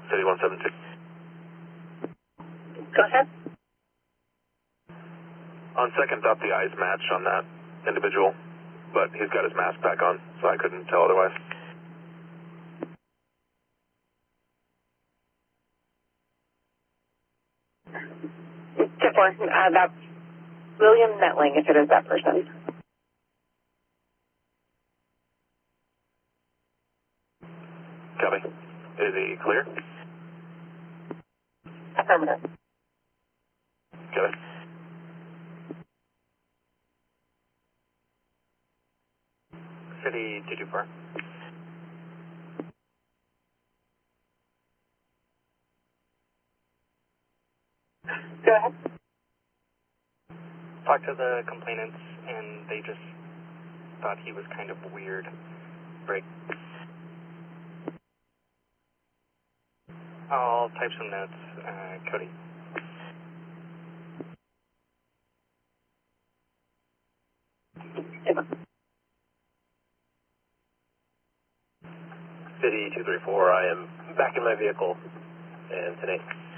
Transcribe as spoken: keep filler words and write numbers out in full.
City one seven two. Go ahead. On second thought, the eyes match on that individual, but he's got his mask back on, so I couldn't tell otherwise. ten four, uh, that's William Netling, if it is that person. Copy. Is he clear? Affirmative. Copy. City two two four. Go ahead. Talked to the complainants, and they just thought he was kind of weird. Break. I'll type some notes. Uh, Cody. City two three four, I am back in my vehicle, and today.